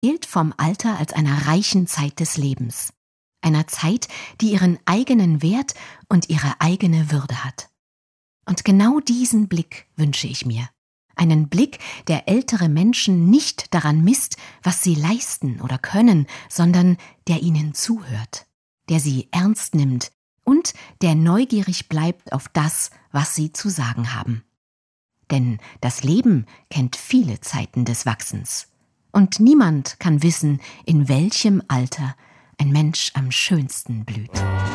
erzählt vom Alter als einer reichen Zeit des Lebens. Einer Zeit, die ihren eigenen Wert und ihre eigene Würde hat. Und genau diesen Blick wünsche ich mir. Einen Blick, der ältere Menschen nicht daran misst, was sie leisten oder können, sondern der ihnen zuhört, der sie ernst nimmt und der neugierig bleibt auf das, was sie zu sagen haben. Denn das Leben kennt viele Zeiten des Wachsens. Und niemand kann wissen, in welchem Alter ein Mensch am schönsten blüht.